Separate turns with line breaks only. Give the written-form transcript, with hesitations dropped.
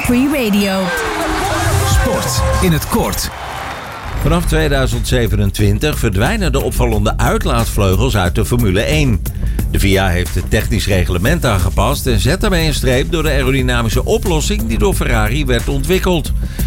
Grand Prix Radio.
Sport in het kort.
Vanaf 2027 verdwijnen de opvallende uitlaatvleugels uit de Formule 1. De FIA heeft het technisch reglement aangepast en zet daarmee een streep door de aerodynamische oplossing die door Ferrari werd ontwikkeld.